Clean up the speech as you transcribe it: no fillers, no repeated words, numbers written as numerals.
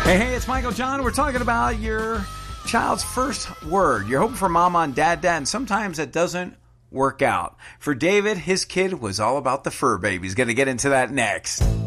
Hey, it's Michael John. We're talking about your child's first word. You're hoping for mama and dad, and sometimes it doesn't work out. For David, his kid was all about the fur baby. He's going to get into that next.